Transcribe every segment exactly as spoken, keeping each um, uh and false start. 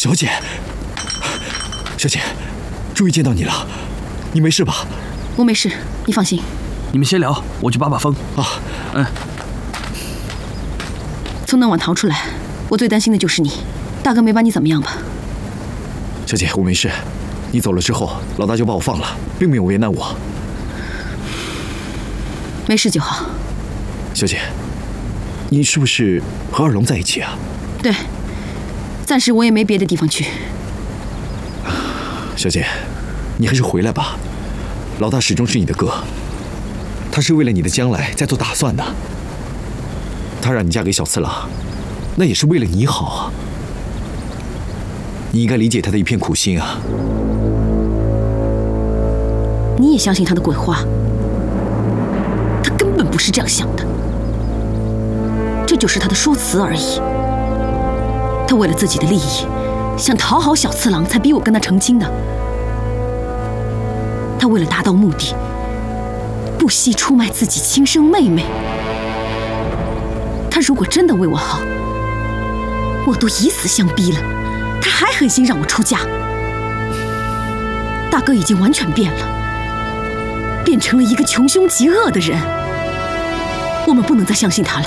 小姐，小姐，终于见到你了，你没事吧？ 我没事，你放心。 你们先聊，我去扒扒风。 啊， 嗯。 从那晚逃出来，我最担心的就是你。大哥没把你怎么样吧？ 小姐，我没事。你走了之后，老大就把我放了，并没有为难我。 没事就好。 小姐，你是不是和二龙在一起啊？ 对，暂时我也没别的地方去。 小姐，你还是回来吧。老大始终是你的哥，他是为了你的将来在做打算的。他让你嫁给小次郎，那也是为了你好啊。你应该理解他的一片苦心啊。 你也相信他的鬼话？他根本不是这样想的，这就是他的说辞而已。他为了自己的利益，想讨好小次郎，才逼我跟他成亲的。他为了达到目的，不惜出卖自己亲生妹妹。他如果真的为我好，我都以死相逼了，他还狠心让我出嫁。大哥已经完全变了，变成了一个穷凶极恶的人。我们不能再相信他了。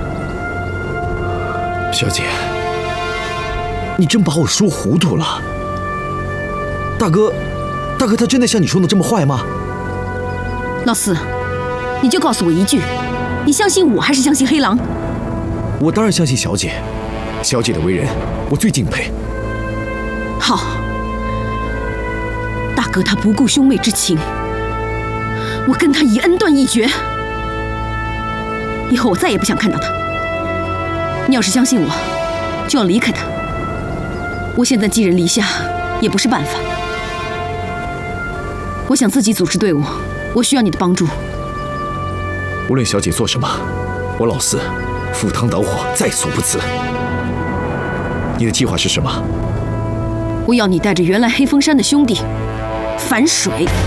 小姐，你真把我说糊涂了。大哥，大哥他真的像你说的这么坏吗？ 老四，你就告诉我一句，你相信我还是相信黑狼？ 我当然相信小姐，小姐的为人我最敬佩。 好，大哥他不顾兄妹之情，我跟他以恩断义绝。以后我再也不想看到他。你要是相信我，就要离开他。我现在寄人篱下也不是办法，我想自己组织队伍，我需要你的帮助。 无论小姐做什么，我老四赴汤蹈火在所不辞。你的计划是什么？ 我要你带着原来黑风山的兄弟反水。